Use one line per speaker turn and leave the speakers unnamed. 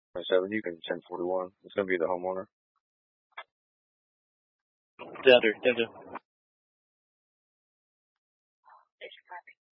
27, you can 1041. It's going to be the homeowner.
对啊，对对对。